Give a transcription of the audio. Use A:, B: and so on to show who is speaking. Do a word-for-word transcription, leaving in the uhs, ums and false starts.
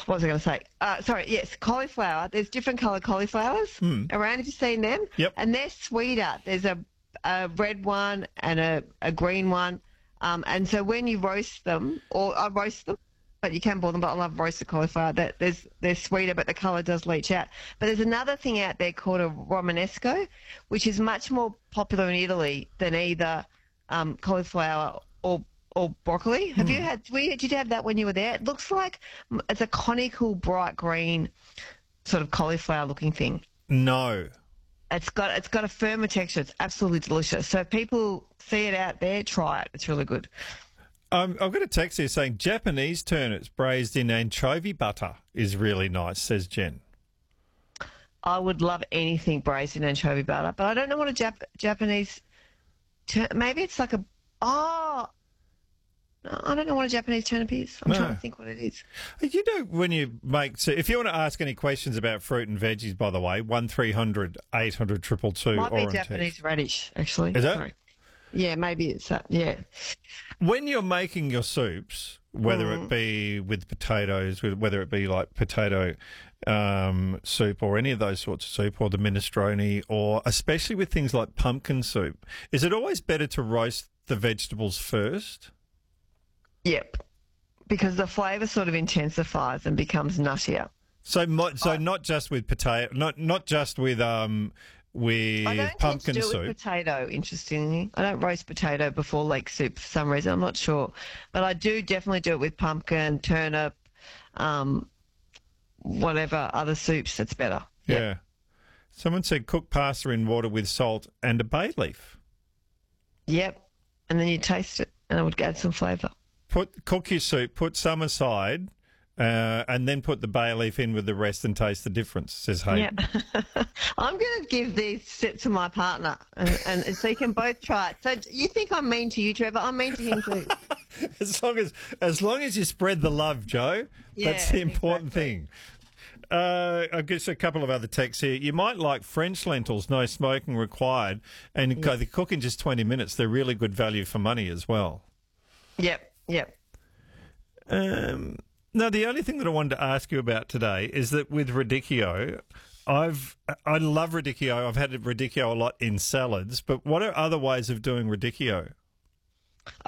A: what was I going to say? Uh, sorry, yes, cauliflower. There's different coloured cauliflowers
B: Mm.
A: around. Have you seen them?
B: Yep.
A: And they're sweeter. There's a, a red one and a, a green one. Um, and so when you roast them, or I roast them, but you can boil them, but I love roasted cauliflower. That there's they're sweeter, but the colour does leach out. But there's another thing out there called a romanesco, which is much more popular in Italy than either um, cauliflower or or broccoli. Have
B: Mm.
A: you had? We, did you have that when you were there? It looks like it's a conical, bright green, sort of cauliflower-looking thing.
B: No.
A: It's got it's got a firmer texture. It's absolutely delicious. So if people see it out there, try it. It's really good.
B: Um, I've got a text here saying Japanese turnips braised in anchovy butter is really nice, says Jen.
A: I would love anything braised in anchovy butter, but I don't know what a Jap- Japanese. Tur- maybe it's like a oh. No, I don't know what a Japanese turnip is. I'm
B: No.
A: trying to think what it is.
B: You know, when you make, so if you want to ask any questions about fruit and veggies, by the way, one three hundred eight hundred two two two
A: Might
B: or
A: be
B: on
A: Japanese
B: text.
A: radish, actually.
B: Is that?
A: Sorry. Yeah, maybe it's that. Yeah.
B: When you're making your soups, whether
A: Mm.
B: it be with potatoes, with- whether it be like potato um, soup or any of those sorts of soup, or the minestrone, or especially with things like pumpkin soup, is it always better to roast the vegetables first?
A: Yep. Because the flavour sort of intensifies and becomes nuttier.
B: So, mo- so not just with potato, not not just with um with
A: I don't tend
B: pumpkin
A: to do it
B: soup.
A: with potato, interestingly. I don't roast potato before lake soup for some reason. I'm not sure. But I do definitely do it with pumpkin, turnip, um, whatever other soups. That's better.
B: Yeah.
A: Yep.
B: Someone said cook pasta in water with salt and a bay leaf.
A: Yep. And then you taste it and it would add some flavour.
B: Put cook your soup, put some aside, uh, and then put the bay leaf in with the rest and taste the difference, says Hayden.
A: Yeah. I'm going to give these to my partner and, and so you can both try it. So you think I'm mean to you, Trevor? I'm mean to him too.
B: As long as as long as you spread the love, Joe, that's
A: Yeah,
B: the important
A: exactly.
B: thing. Uh, I guess a couple of other texts here. You might like French lentils, no smoking required, and go they cook in just twenty minutes. They're really good value for money as well.
A: Yep. Yep.
B: Um, now, the only thing that I wanted to ask you about today is that with radicchio, I've I love radicchio. I've had radicchio a lot in salads, but what are other ways of doing radicchio?